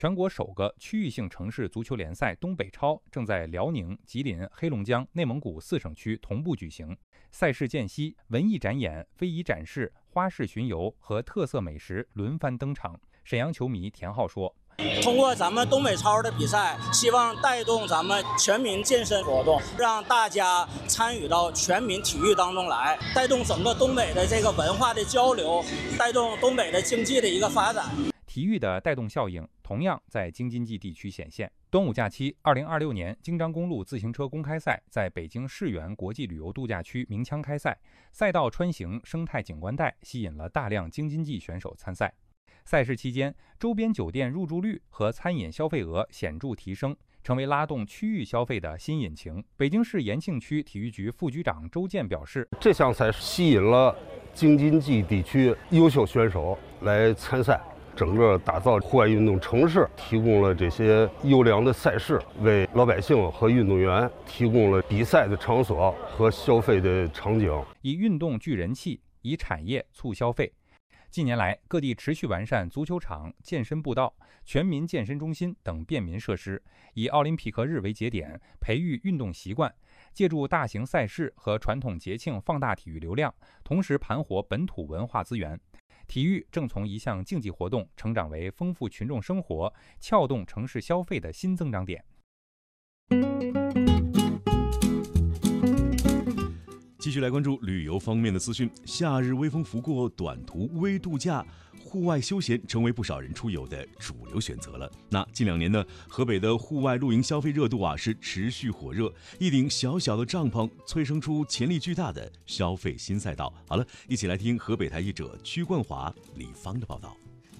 全国首个区域性城市足球联赛东北超正在辽宁、吉林、黑龙江、内蒙古4省区同步举行。赛事间隙，文艺展演、非遗展示、花市巡游和特色美食轮番登场。沈阳球迷田浩说：“ 通过咱们东北超的比赛，希望带动咱们全民健身活动，让大家参与到全民体育当中来，带动整个东北的这个文化的交流，带动东北的经济的一个发展。” 体育的带动效应同样在京津冀地区显现。端午假期，2026年京张公路自行车公开赛在北京世园国际旅游度假区鸣枪开赛，赛道穿行生态景观带吸引了大量京津冀选手参赛。赛事期间，周边酒店入住率和餐饮消费额显著提升，成为拉动区域消费的新引擎。北京市延庆区体育局副局长周健表示， 这项赛事吸引了京津冀地区优秀选手来参赛，整个打造户外运动城市，提供了这些优良的赛事，为老百姓和运动员提供了比赛的场所和消费的场景。 以运动聚人气，以产业促消费。近年来，各地持续完善足球场、健身步道、全民健身中心等便民设施，以奥林匹克日为节点，培育运动习惯，借助大型赛事和传统节庆放大体育流量，同时盘活本土文化资源。体育正从一项竞技活动成长为丰富群众生活、撬动城市消费的新增长点。 继续来关注旅游方面的资讯。夏日微风拂过，短途微度假、户外休闲成为不少人出游的主流选择了。那近2年呢，河北的户外露营消费热度是持续火热，一顶小小的帐篷催生出潜力巨大的消费新赛道。好了，一起来听河北台记者曲冠华、李芳的报道。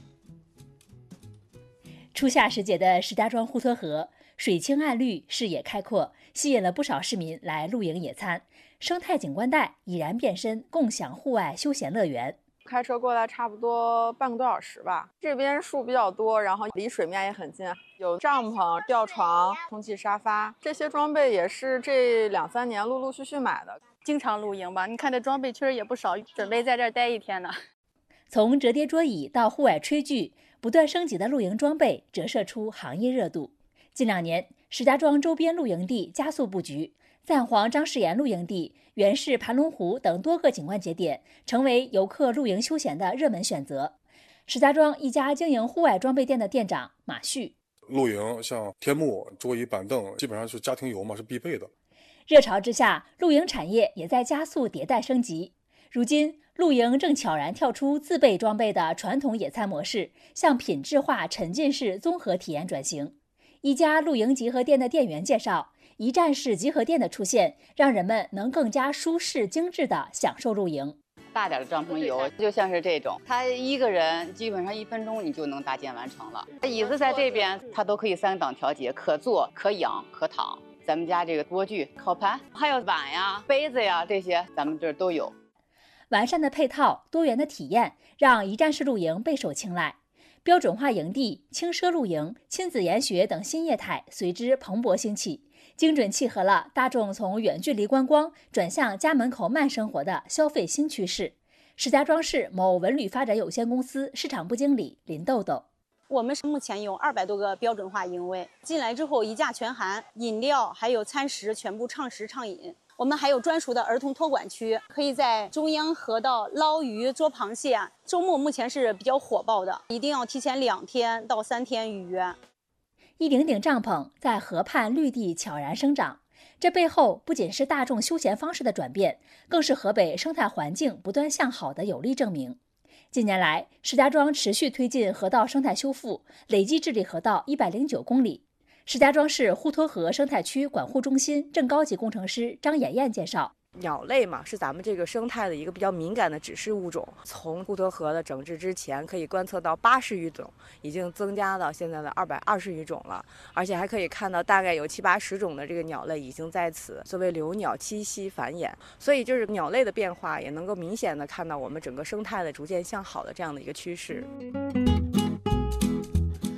初夏时节的石家庄滹沱河，水清岸绿，视野开阔，吸引了不少市民来露营野餐。生态景观带已然变身共享户外休闲乐园。 开车过来差不多半个多小时吧。这边树比较多，然后离水面也很近，有帐篷、吊床、充气沙发，这些装备也是这2-3年陆陆续续买的。 经常露营吧，你看这装备确实也不少，准备在这儿待1天呢。 从折叠桌椅到户外炊具，不断升级的露营装备折射出行业热度。近2年，石家庄周边露营地加速布局。赞皇张士岩露营地、原市盘龙湖等多个景观节点成为游客露营休闲的热门选择。石家庄一家经营户外装备店的店长马旭： 露营像天幕、桌椅、板凳，基本上是家庭游嘛，是必备的。 热潮之下，露营产业也在加速迭代升级。如今，露营正悄然跳出自备装备的传统野餐模式，向品质化沉浸式综合体验转型。一家露营集合店的店员介绍，一站式集合店的出现，让人们能更加舒适精致地享受露营。 大点的帐篷有，就像是这种，他一个人基本上1分钟你就能搭建完成了。椅子在这边，它都可以3档调节，可坐、可仰、可躺。咱们家这个锅具、烤盘，还有碗呀、杯子呀，这些咱们这儿都有。 完善的配套、多元的体验，让一站式露营备受青睐。标准化营地、轻奢露营、亲子研学等新业态随之蓬勃兴起，精准契合了大众从远距离观光转向家门口慢生活的消费新趋势。石家庄市某文旅发展有限公司市场部经理林豆豆： 我们目前有200多个标准化营位，进来之后一价全含，饮料还有餐食全部畅食畅饮。我们还有专属的儿童托管区，可以在中央河道捞鱼、捉螃蟹。周末目前是比较火爆的，一定要提前2天到3天预约。 一顶顶帐篷在河畔绿地悄然生长，这背后不仅是大众休闲方式的转变，更是河北生态环境不断向好的有力证明。近年来，石家庄持续推进河道生态修复，累计治理河道109公里。石家庄市滹沱河生态区管护中心正高级工程师张妍妍介绍： 鸟类嘛，是咱们这个生态的一个比较敏感的指示物种。从滹沱河的整治之前，可以观测到80余种，已经增加到现在的220余种了。而且还可以看到大概有70-80种的这个鸟类已经在此作为留鸟栖息繁衍。所以就是鸟类的变化，也能够明显的看到我们整个生态的逐渐向好的这样的一个趋势。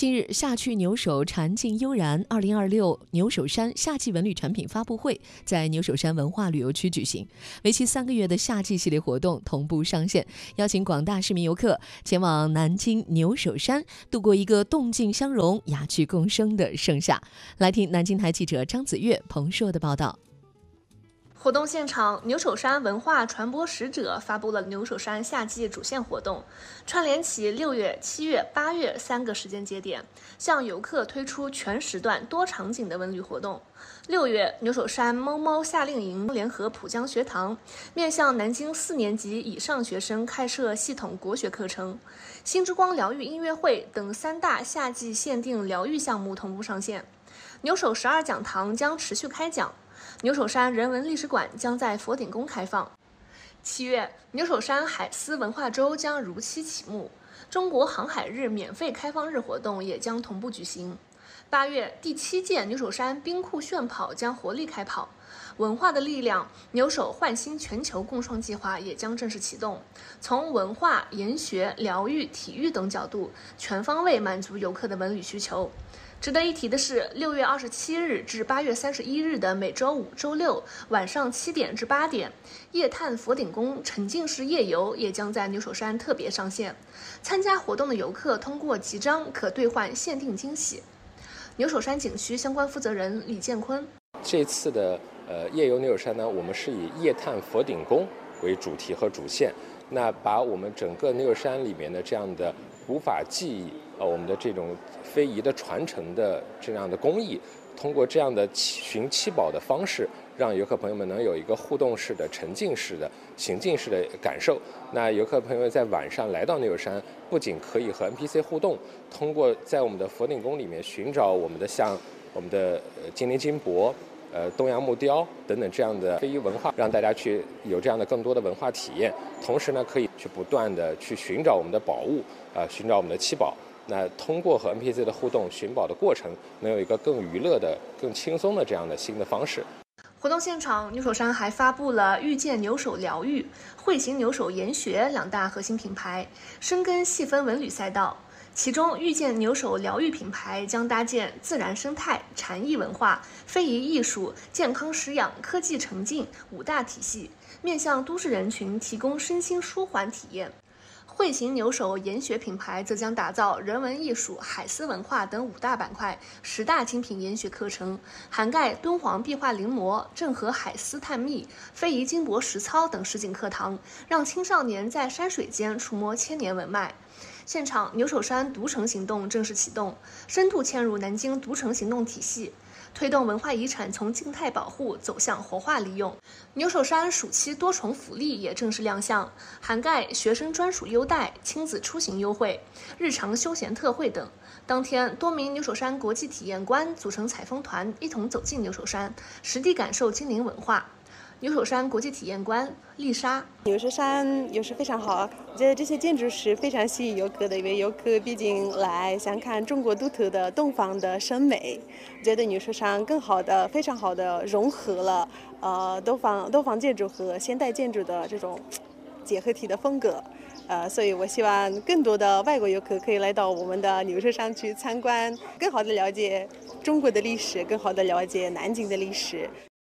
近日，夏趣牛首禅境悠然2026牛首山夏季文旅产品发布会在牛首山文化旅游区举行，为期3个月的夏季系列活动同步上线，邀请广大市民游客前往南京牛首山，度过一个动静相融、雅趣共生的盛夏。来听南京台记者张子月、彭硕的报道。 活动现场，牛首山文化传播使者发布了牛首山夏季主线活动，串联起6月、7月、8月3个时间节点，向游客推出全时段多场景的文旅活动。6月，牛首山猫猫夏令营联合浦江学堂，面向南京4年级以上学生开设系统国学课程。星之光疗愈音乐会等3大夏季限定疗愈项目同步上线。牛首12讲堂将持续开讲。牛首山人文历史馆将在佛顶宫开放。7月，牛首山海丝文化周将如期启幕，中国航海日免费开放日活动也将同步举行。8月，第7届牛首山冰库炫跑将活力开跑，文化的力量牛首焕新全球共创计划也将正式启动，从文化、研学、疗愈、体育等角度，全方位满足游客的文旅需求。值得一提的是，6月27日至8月31日的每周5、周6晚上7点至8点，夜探佛顶宫沉浸式夜游也将在牛首山特别上线。参加活动的游客通过集章可兑换限定惊喜。牛首山景区相关负责人李建坤： 这次的夜游牛首山呢，我们是以夜探佛顶宫为主题和主线，那把我们整个牛首山里面的这样的古法技艺，我们的这种非遗的传承的这样的工艺，通过这样的寻七宝的方式，让游客朋友们能有一个互动式的、沉浸式的、行进式的感受。那游客朋友们在晚上来到牛首山，不仅可以和 NPC 互动，通过在我们的佛顶宫里面寻找我们的像我们的金陵金箔、东洋木雕等等这样的非遗文化，让大家去有这样的更多的文化体验。同时呢，可以去不断的去寻找我们的宝物，寻找我们的七宝。那通过和 NPC 的互动寻宝的过程，能有一个更娱乐的、更轻松的这样的新的方式。 活动现场，牛首山还发布了遇见牛首疗愈、慧行牛首研学2大核心品牌，深耕细分文旅赛道。其中，遇见牛首疗愈品牌将搭建自然生态、禅意文化、非遗艺术、健康食养、科技沉浸5大体系，面向都市人群提供身心舒缓体验。慧行牛首研学品牌则将打造人文艺术、海丝文化等5大板块10大精品研学课程，涵盖敦煌壁画临摹、郑和海丝探秘、非遗金箔实操等实景课堂，让青少年在山水间触摸千年文脉。现场，牛首山独城行动正式启动，深度嵌入南京独城行动体系，推动文化遗产从静态保护走向活化利用。牛首山暑期多重福利也正式亮相，涵盖学生专属优待、亲子出行优惠、日常休闲特惠等。当天，多名牛首山国际体验官组成采风团，一同走进牛首山，实地感受精灵文化。牛首山国际体验官丽莎： 牛首山有时非常好，我觉得这些建筑是非常吸引游客的，因为游客毕竟来想看中国独特的东方的审美。我觉得牛首山非常好的融合了东方建筑和现代建筑的这种结合体的风格。所以我希望更多的外国游客可以来到我们的牛首山去参观，更好的了解中国的历史，更好的了解南京的历史。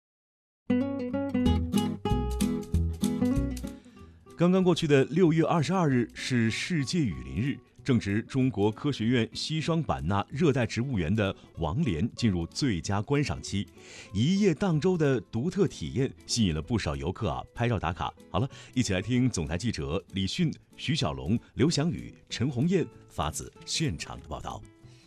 刚刚过去的6月22日是世界雨林日，正值中国科学院西双版纳热带植物园的王莲进入最佳观赏期，一叶荡舟的独特体验吸引了不少游客拍照打卡。好了，一起来听总台记者李迅、徐小龙、刘翔宇、陈红艳发自现场的报道。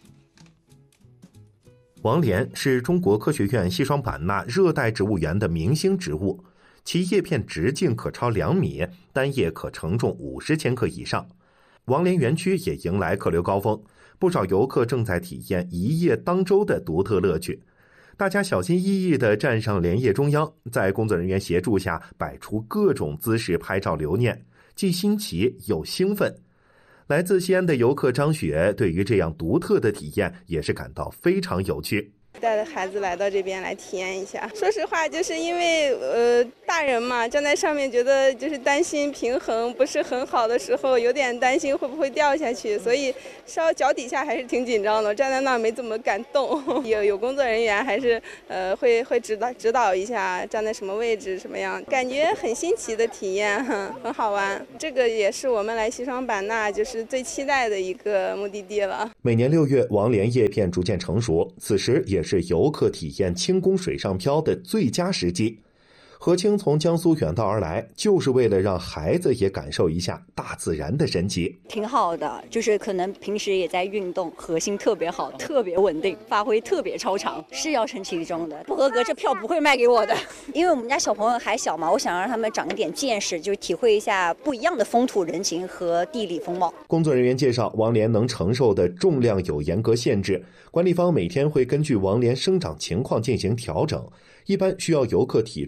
王莲是中国科学院西双版纳热带植物园的明星植物，其叶片直径可超2米，单叶可承重50千克以上。王莲园区也迎来客流高峰，不少游客正在体验一叶当舟的独特乐趣。大家小心翼翼地站上莲叶中央，在工作人员协助下摆出各种姿势拍照留念，既新奇又兴奋。来自西安的游客张雪对于这样独特的体验也是感到非常有趣。 带着孩子来到这边来体验一下。说实话，就是因为大人嘛，站在上面觉得就是担心平衡不是很好的时候，有点担心会不会掉下去，所以稍脚底下还是挺紧张的，站在那儿没怎么敢动。有工作人员还是会指导一下站在什么位置什么样，感觉很新奇的体验，很好玩。这个也是我们来西双版纳就是最期待的一个目的地了。 每年6月，王莲叶片逐渐成熟，此时也是游客体验轻功水上漂的最佳时机。何清从江苏远道而来，就是为了让孩子也感受一下大自然的神奇。 挺好的，就是可能平时也在运动，核心特别好，特别稳定，发挥特别超常，是要成其中的。不合格这票不会卖给我的，因为我们家小朋友还小嘛，我想让他们长一点见识，就体会一下不一样的风土人情和地理风貌。 工作人员介绍，王莲能承受的重量有严格限制，管理方每天会根据王莲生长情况进行调整，一般需要游客体